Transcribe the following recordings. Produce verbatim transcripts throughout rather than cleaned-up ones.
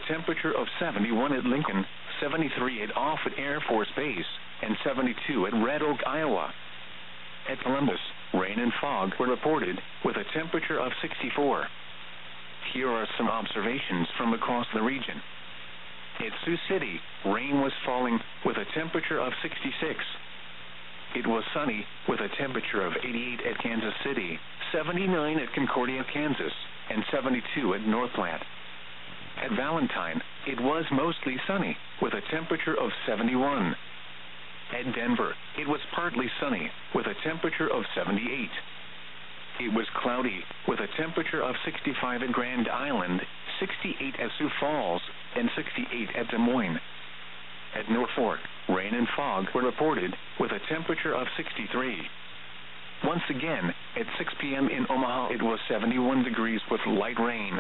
temperature of seventy-one at Lincoln, seventy-three at Offutt Air Force Base, and seventy-two at Red Oak, Iowa. At Columbus, rain and fog were reported, with a temperature of sixty-four. Here are some observations from across the region. At Sioux City, rain was falling, with a temperature of sixty-six. It was sunny, with a temperature of eighty-eight at Kansas City, seventy-nine at Concordia, Kansas, and seventy-two at Northland. At Valentine, it was mostly sunny, with a temperature of seventy-one. At Denver, it was partly sunny, with a temperature of seventy-eight. It was cloudy, with a temperature of sixty-five at Grand Island, sixty-eight at Sioux Falls, and sixty-eight at Des Moines. At Norfolk, rain and fog were reported, with a temperature of sixty-three. Once again, at six p.m. in Omaha, it was seventy-one degrees with light rain.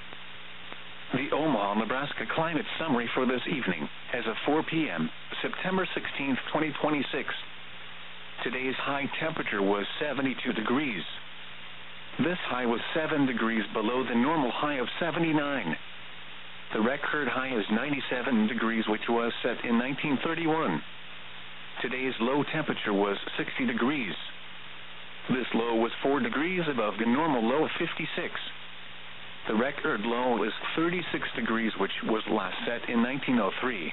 The Omaha, Nebraska climate summary for this evening, as of four p.m., September sixteenth, twenty twenty-six. Today's high temperature was seventy-two degrees. This high was seven degrees below the normal high of seventy-nine. The record high is ninety-seven degrees, which was set in nineteen thirty-one. Today's low temperature was sixty degrees. This low was four degrees above the normal low of fifty-six. The record low is thirty-six degrees, which was last set in nineteen oh three.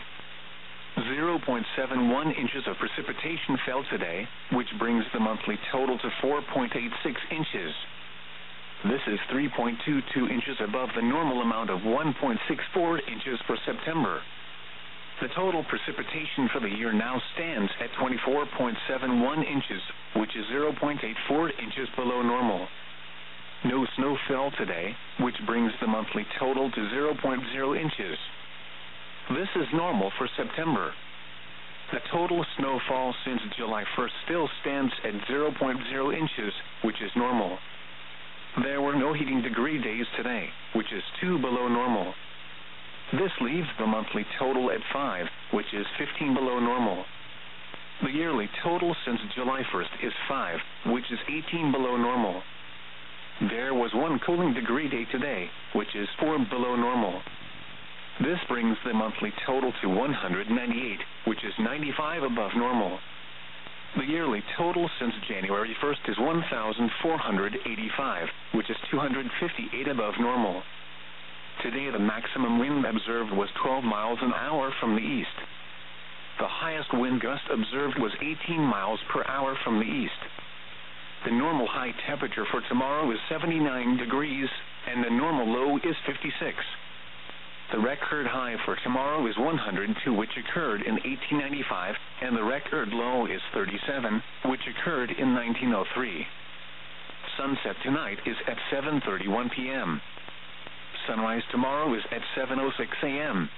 zero point seven one inches of precipitation fell today, which brings the monthly total to four point eight six inches. This is three point two two inches above the normal amount of one point six four inches for September. The total precipitation for the year now stands at twenty-four point seven one inches, which is zero point eight four inches below normal. No snow fell today, which brings the monthly total to zero point zero inches. This is normal for September. The total snowfall since July first still stands at zero point zero inches, which is normal. There were no heating degree days today, which is two below normal. This leaves the monthly total at five, which is fifteen below normal. The yearly total since July first is five, which is eighteen below normal. There was one cooling degree day today, which is four below normal. This brings the monthly total to one hundred ninety-eight, which is ninety-five above normal. The yearly total since January first is one thousand four hundred eighty-five, which is two hundred fifty-eight above normal. Today the maximum wind observed was twelve miles an hour from the east. The highest wind gust observed was eighteen miles per hour from the east. The normal high temperature for tomorrow is seventy-nine degrees, and the normal low is fifty-six. The record high for tomorrow is one hundred two, which occurred in eighteen ninety-five, and the record low is thirty-seven, which occurred in nineteen oh three. Sunset tonight is at seven thirty-one p.m. Sunrise tomorrow is at seven oh six a.m.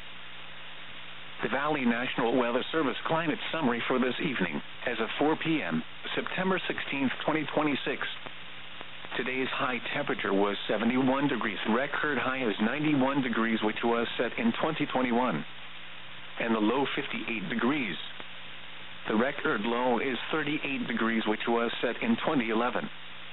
The Valley National Weather Service climate summary for this evening, as of four p.m., September sixteenth, twenty twenty-six. Today's high temperature was seventy-one degrees. Record high is ninety-one degrees, which was set in twenty twenty-one. And the low fifty-eight degrees. The record low is thirty-eight degrees, which was set in twenty eleven.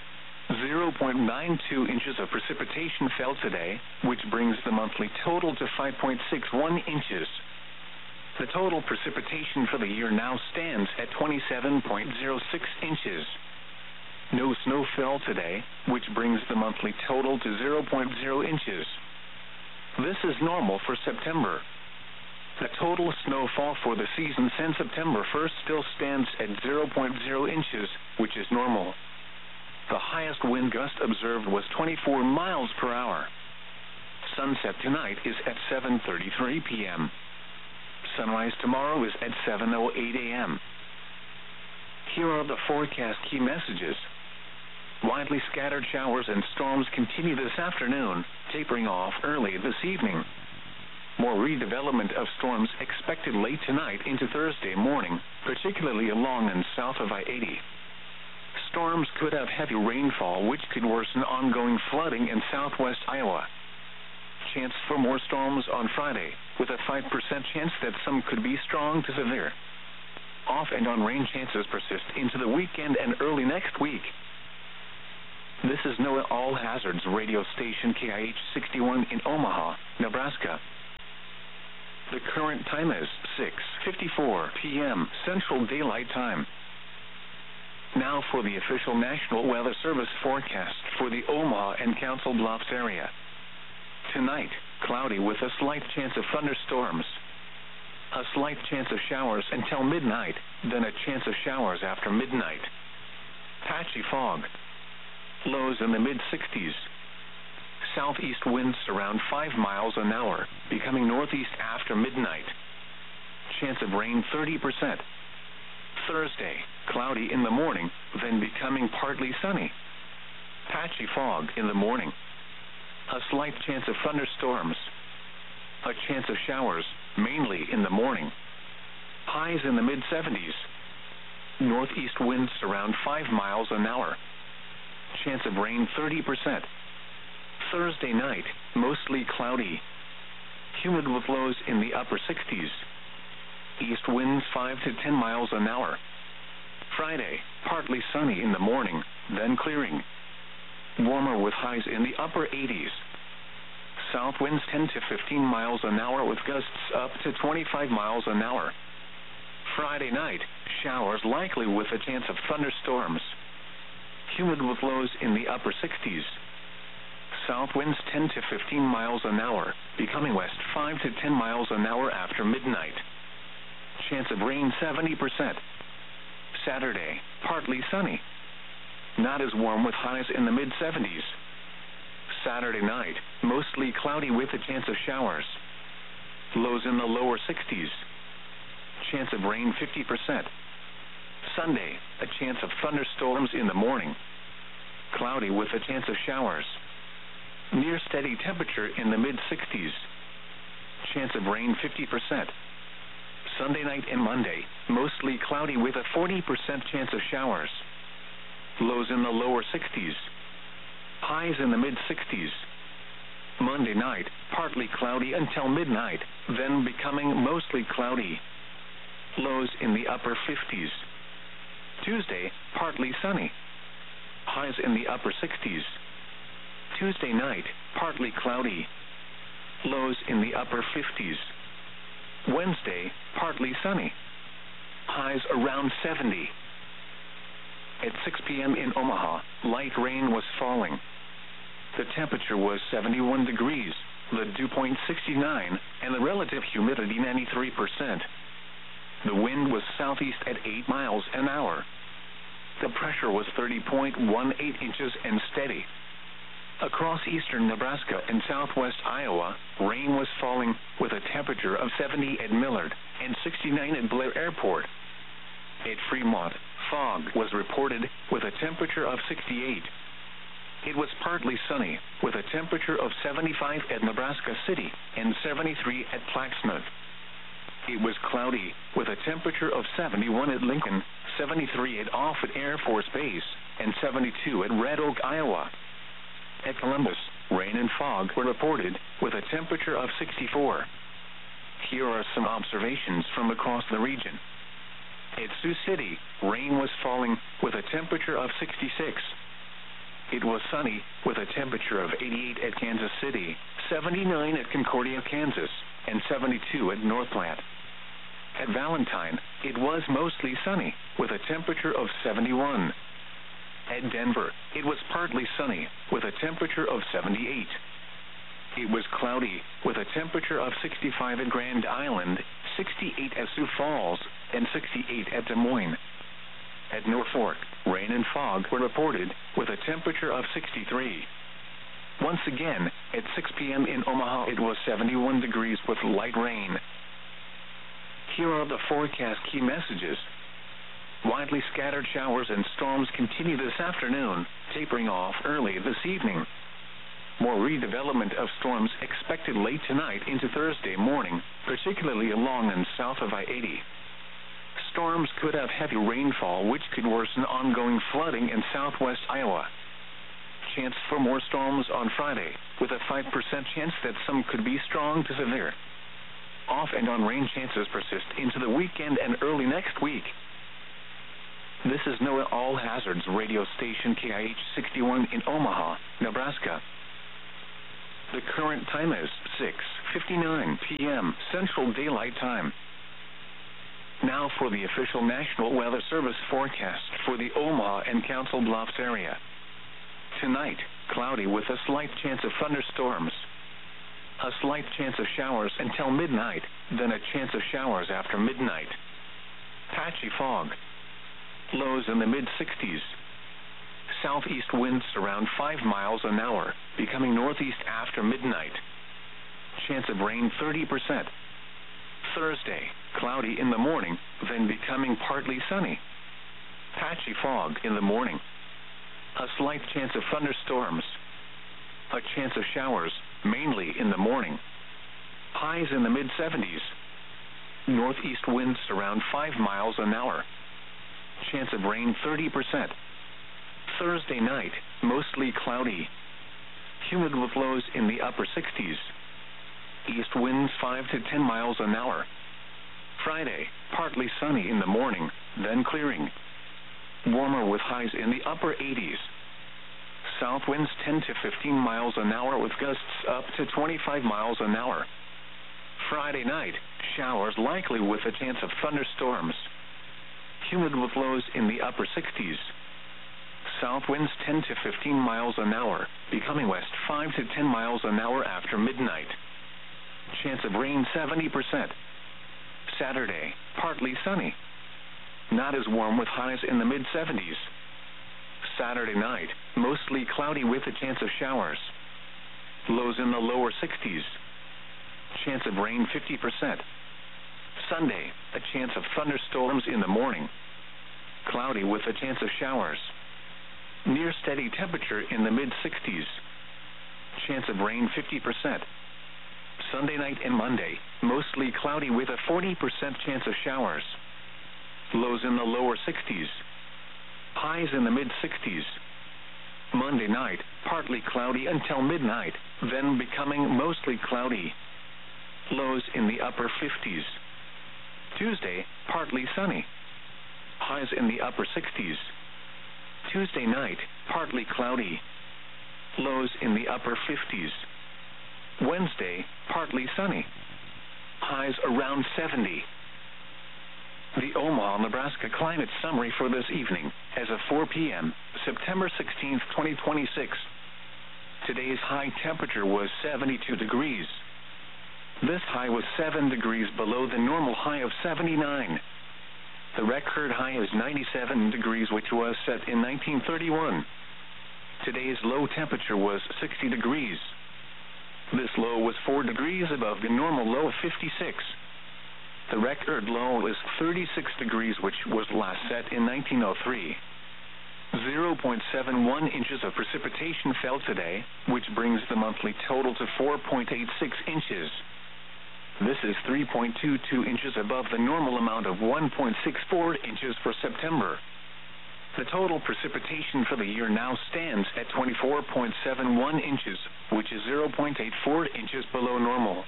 zero point nine two inches of precipitation fell today, which brings the monthly total to five point six one inches. The total precipitation for the year now stands at twenty-seven point zero six inches. No snow fell today, which brings the monthly total to zero point zero inches. This is normal for September. The total snowfall for the season since September first still stands at zero point zero inches, which is normal. The highest wind gust observed was twenty-four miles per hour. Sunset tonight is at seven thirty-three p.m. Sunrise tomorrow is at seven oh eight a.m. Here are the forecast key messages. Widely scattered showers and storms continue this afternoon, tapering off early this evening. More redevelopment of storms expected late tonight into Thursday morning, particularly along and south of I eighty. Storms could have heavy rainfall, which could worsen ongoing flooding in southwest Iowa. Chance for more storms on Friday, with a five percent chance that some could be strong to severe. Off and on rain chances persist into the weekend and early next week. This is NOAA All Hazards radio station K I H sixty-one in Omaha, Nebraska. The current time is six fifty-four p m Central Daylight Time. Now for the official National Weather Service forecast for the Omaha and Council Bluffs area. Tonight, cloudy with a slight chance of thunderstorms. A slight chance of showers until midnight, then a chance of showers after midnight. Patchy fog. Lows in the mid sixties. Southeast winds around five miles an hour, becoming northeast after midnight. Chance of rain thirty percent. Thursday, cloudy in the morning, then becoming partly sunny. Patchy fog in the morning. A slight chance of thunderstorms. A chance of showers, mainly in the morning. Highs in the mid seventies. Northeast winds around five miles an hour. Chance of rain thirty percent. Thursday night, mostly cloudy. Humid with lows in the upper sixties. East winds five to ten miles an hour. Friday, partly sunny in the morning, then clearing. Warmer with highs in the upper eighties. South winds ten to fifteen miles an hour with gusts up to twenty-five miles an hour. Friday night, showers likely with a chance of thunderstorms. Humid with lows in the upper sixties. South winds ten to fifteen miles an hour, becoming west five to ten miles an hour after midnight. Chance of rain seventy percent. Saturday, partly sunny. Not as warm with highs in the mid seventies. Saturday night, mostly cloudy with a chance of showers. Lows in the lower sixties. Chance of rain fifty percent. Sunday, a chance of thunderstorms in the morning. Cloudy with a chance of showers. Near steady temperature in the mid sixties. Chance of rain fifty percent. Sunday night and Monday, mostly cloudy with a forty percent chance of showers. Lows in the lower sixties. Highs in the mid sixties. Monday night, partly cloudy until midnight, then becoming mostly cloudy. Lows in the upper fifties. Tuesday, partly sunny. Highs in the upper sixties. Tuesday night, partly cloudy. Lows in the upper fifties. Wednesday, partly sunny. Highs around seventy. At six p m in Omaha, light rain was falling. The temperature was seventy-one degrees, the dew point sixty-nine, and the relative humidity ninety-three percent. The wind was southeast at eight miles an hour. The pressure was thirty point one eight inches and steady. Across eastern Nebraska and southwest Iowa, rain was falling with a temperature of seventy at Millard and sixty-nine at Blair Airport. At Fremont, fog was reported with a temperature of sixty-eight. It was partly sunny with a temperature of seventy-five at Nebraska City and seventy-three at Plaquemine. It was cloudy with a temperature of seventy-one at Lincoln, seventy-three at Offutt Air Force Base, and seventy-two at Red Oak, Iowa. At Columbus, rain and fog were reported with a temperature of sixty-four. Here are some observations from across the region. At Sioux City, rain was falling with a temperature of sixty-six. It was sunny with a temperature of eighty-eight at Kansas City, seventy-nine at Concordia, Kansas, and seventy-two at Northplant. At Valentine, it was mostly sunny with a temperature of seventy-one. At Denver, it was partly sunny with a temperature of seventy-eight. It was cloudy with a temperature of sixty-five at Grand Island, sixty-eight at Sioux Falls, and sixty-eight at Des Moines. At Norfolk, rain and fog were reported with a temperature of sixty-three. Once again, at six p m in Omaha, it was seventy-one degrees with light rain. Here are the forecast key messages. Widely scattered showers and storms continue this afternoon, tapering off early this evening. More redevelopment of storms expected late tonight into Thursday morning, particularly along and south of I eighty. Storms could have heavy rainfall, which could worsen ongoing flooding in southwest Iowa. Chance for more storms on Friday, with a five percent chance that some could be strong to severe. Off and on rain chances persist into the weekend and early next week. This is NOAA All Hazards radio station K I H sixty-one in Omaha, Nebraska. The current time is six fifty-nine p m Central Daylight Time. Now for the official National Weather Service forecast for the Omaha and Council Bluffs area. Tonight, cloudy with a slight chance of thunderstorms. A slight chance of showers until midnight, then a chance of showers after midnight. Patchy fog. Lows in the mid sixties. Southeast winds around five miles an hour, becoming northeast after midnight. Chance of rain thirty percent. Thursday, cloudy in the morning, then becoming partly sunny. Patchy fog in the morning. A slight chance of thunderstorms. A chance of showers, mainly in the morning. Highs in the mid seventies. Northeast winds around five miles an hour. Chance of rain thirty percent. Thursday night, mostly cloudy. Humid with lows in the upper sixties. East winds five to ten miles an hour. Friday, partly sunny in the morning, then clearing. Warmer with highs in the upper eighties. South winds ten to fifteen miles an hour with gusts up to twenty-five miles an hour. Friday night, showers likely with a chance of thunderstorms. Humid with lows in the upper sixties. South winds ten to fifteen miles an hour, becoming west five to ten miles an hour after midnight. Chance of rain seventy percent. Saturday, partly sunny. Not as warm with highs in the mid seventies. Saturday night, mostly cloudy with a chance of showers. Lows in the lower sixties. Chance of rain fifty percent. Sunday, a chance of thunderstorms in the morning. Cloudy with a chance of showers. Near steady temperature in the mid sixties. Chance of rain fifty percent. Sunday night and Monday, mostly cloudy with a forty percent chance of showers. Lows in the lower sixties. Highs in the mid sixties. Monday night, partly cloudy until midnight, then becoming mostly cloudy. Lows in the upper fifties. Tuesday, partly sunny. Highs in the upper sixties. Tuesday night, partly cloudy. Lows in the upper fifties. Wednesday, partly sunny. Highs around seventy. The Omaha, Nebraska climate summary for this evening, as of four p m, September sixteenth, twenty twenty-six. Today's high temperature was seventy-two degrees. This high was seven degrees below the normal high of seventy-nine. The record high is ninety-seven degrees, which was set in nineteen thirty-one. Today's low temperature was sixty degrees. This low was four degrees above the normal low of fifty-six. The record low is thirty-six degrees, which was last set in nineteen oh three. zero point seven one inches of precipitation fell today, which brings the monthly total to four point eight six inches. This is three point two two inches above the normal amount of one point six four inches for September. The total precipitation for the year now stands at twenty-four point seven one inches, which is zero point eight four inches below normal.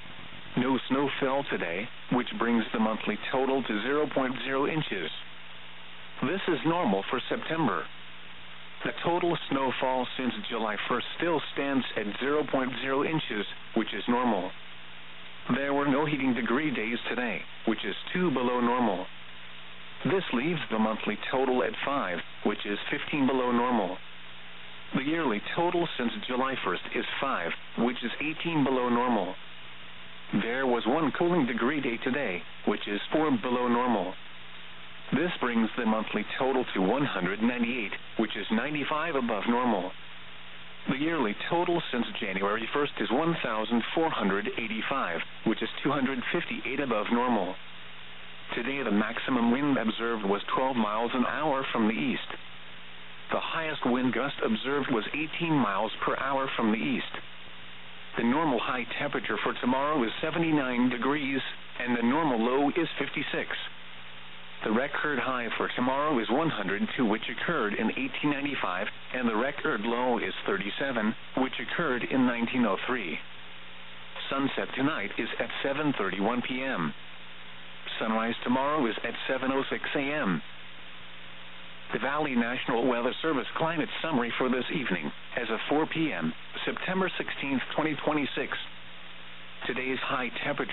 No snow fell today, which brings the monthly total to zero point zero inches. This is normal for September. The total snowfall since July first still stands at zero point zero inches, which is normal. There were no heating degree days today, which is two below normal. This leaves the monthly total at five, which is fifteen below normal. The yearly total since July first is five, which is eighteen below normal. There was one cooling degree day today, which is four below normal. This brings the monthly total to one hundred ninety-eight, which is ninety-five above normal. The yearly total since January first is one thousand four hundred eighty-five, which is two hundred fifty-eight above normal. Today the maximum wind observed was twelve miles an hour from the east. The highest wind gust observed was eighteen miles per hour from the east. The normal high temperature for tomorrow is seventy-nine degrees, and the normal low is fifty-six. The record high for tomorrow is one hundred two, which occurred in eighteen ninety-five, and the record low is thirty-seven, which occurred in nineteen oh three. Sunset tonight is at seven thirty-one p m Sunrise tomorrow is at seven oh six a m The Valley National Weather Service climate summary for this evening, as of four p m, September sixteenth, twenty twenty-six. Today's high temperature